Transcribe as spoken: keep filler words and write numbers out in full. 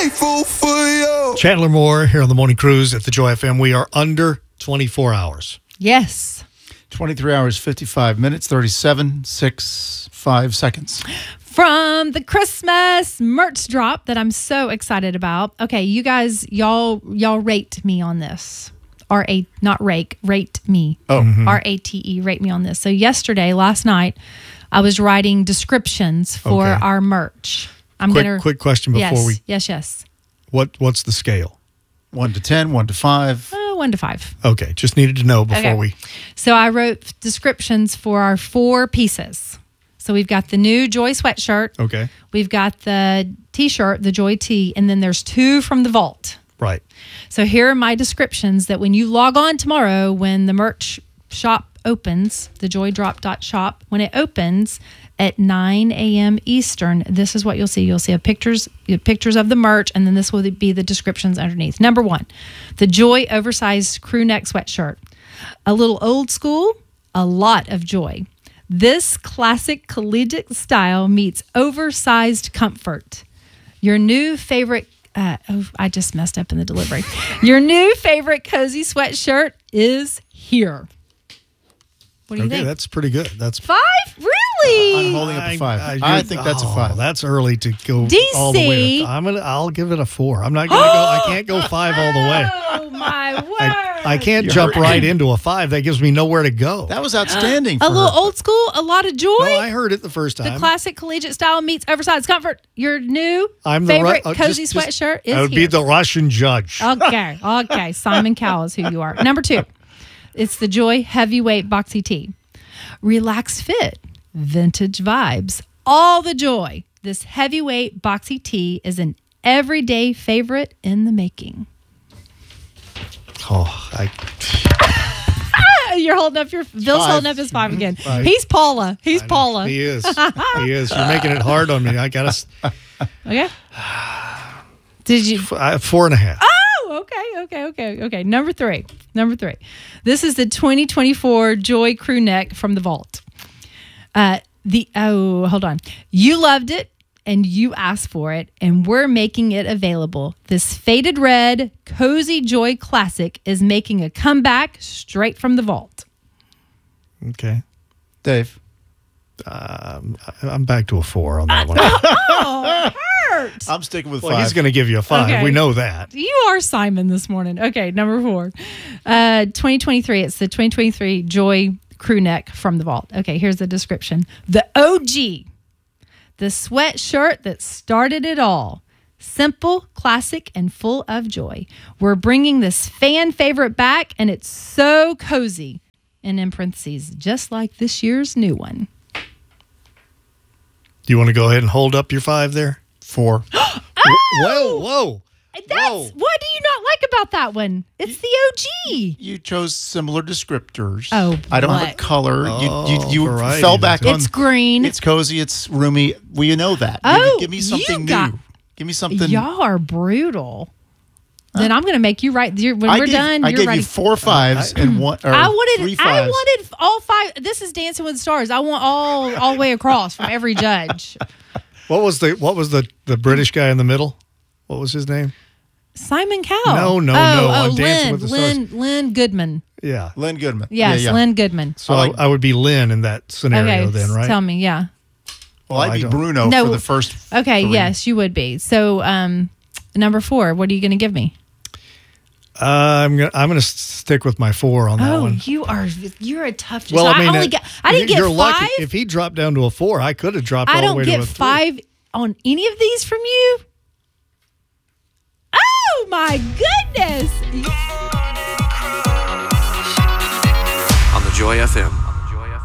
grateful for you. Chandler Moore here on the Morning Cruise at the Joy F M. We are under twenty-four hours. Yes. twenty-three hours, fifty-five minutes, thirty-seven, six, five seconds. From the Christmas merch drop that I'm so excited about. Okay, you guys, y'all, y'all rate me on this. R A, not rake, rate me. Oh. Mm-hmm. R A T E, rate me on this. So yesterday, last night, I was writing descriptions for Okay. our merch. I'm quick, gonna quick question before yes, we. yes, yes. What What's the scale? One to ten, one to five. Uh, one to five. Okay, just needed to know before Okay. we. So I wrote descriptions for our four pieces. So we've got the new Joy sweatshirt. Okay, We've got the T-shirt, the Joy Tee, and then there's two from the vault. right. So here are my descriptions that when you log on tomorrow, when the merch shop opens, the joy drop dot shop, when it opens at nine a.m. Eastern, this is what you'll see. You'll see a pictures, pictures of the merch, and then this will be the descriptions underneath. Number one, the Joy oversized crew neck sweatshirt. A little old school, a lot of joy. This classic collegiate style meets oversized comfort. Your new favorite, uh, oh, I just messed up in the delivery. Your new favorite cozy sweatshirt is here. What do you Okay, think? that's pretty good. That's. Five? Really? I'm holding up a five. I, you're- think that's a oh, five. That's early to go D all the way. C. To, I'm gonna. I'll give it a four. I'm not gonna go. I can't go five all the way. Oh, my word. I, I can't You're jump hurting. right into a five. That gives me nowhere to go. That was outstanding. A for little her. old school, a lot of joy. No, I heard it the first The time. classic collegiate style meets oversized comfort. Your new I'm the favorite Ru- uh, cozy just- just- sweatshirt is I would here. be the Russian judge. Okay, okay. Simon Cowell is who you are. Number two, it's the Joy Heavyweight Boxy Tee. Relaxed fit, vintage vibes, all the joy. This heavyweight boxy tee is an everyday favorite in the making. Oh, I, Ah, you're holding up your, Bill's Five. holding up his five again. Five. He's Paula. He's I know. Paula. He is. He is. You're making it hard on me. I got to Okay. Did you? uh, four and a half. Oh, okay, okay, okay, okay. Number three. Number three. This is the twenty twenty-four Joy Crew Neck from the Vault. Uh, the oh, hold on. You loved it and you asked for it, and we're making it available. This faded red cozy Joy classic is making a comeback straight from the vault. Okay. Dave. Um, I- I'm back to a four on that one. Oh, hurt. I'm sticking with Well, five. he's going to give you a five. Okay. We know that. You are Simon this morning. Okay, number four. Uh, twenty twenty-three. It's the twenty twenty-three Joy Crew Neck from the Vault. Okay, here's the description. The O G. The sweatshirt that started it all. Simple, classic, and full of joy. We're bringing this fan favorite back, and it's so cozy. And in parentheses, just like this year's new one. Do you want to go ahead and hold up your five there? Four. Whoa, whoa. That's Whoa. what do you not like about that one? It's the O G. You chose similar descriptors. Oh, I don't have a what? color. Oh, you you, you variety, fell back that's it. on. It's green. It's cozy. It's roomy. Well, you know that. Oh, give, give me you something new. got- Give me something. Y'all are brutal. Then I'm going to make you write. You're, when I we're gave, done, I you're gave ready. you four fives and one. Or I wanted. three I fives. wanted all five. This is Dancing with the Stars. I want all all the way across from every judge. What was the what was the, the British guy in the middle? What was his name? Simon Cowell. No, no, oh, no, Oh, on Lynn, Dancing with the Lynn, Lynn Goodman. Yeah. Lynn Goodman. Yes, yeah, yeah. Lynn Goodman. So I, I would be Lynn in that scenario Okay, then, right? tell me. Yeah. Well, Oh, I I'd be don't- Bruno No. for the first. Okay. three. Yes, you would be. So, um, number four. What are you going to give me? Uh, I'm gonna I'm gonna stick with my four on that Oh, one. you are. You're a tough. Well, so I mean, only uh, get. I didn't get you're five. lucky. If he dropped down to a four, I could have dropped I all the don't way get to a three. five on any of these from you. Oh my goodness! On the Joy F M.